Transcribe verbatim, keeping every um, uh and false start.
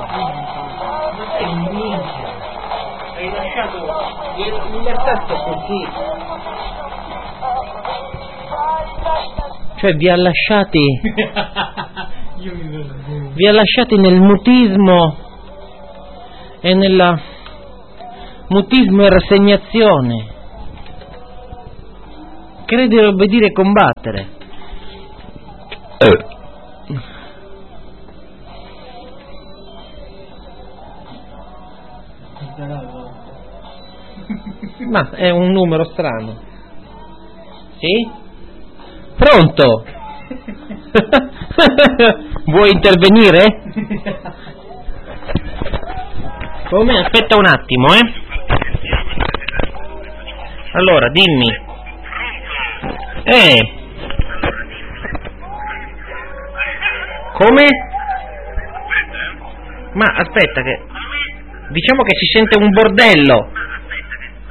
Ma sei un minchia. Hai lasciato l'universetto così. Cioè vi ha lasciati Io mi vedo. vi ha lasciati nel mutismo e nella mutismo e rassegnazione. Credere, obbedire e combattere. Ma è un numero strano. Sì? Pronto? Vuoi intervenire? Come? Aspetta un attimo, eh. Allora, dimmi. Eh. Come? Ma aspetta che... Diciamo che si sente un bordello.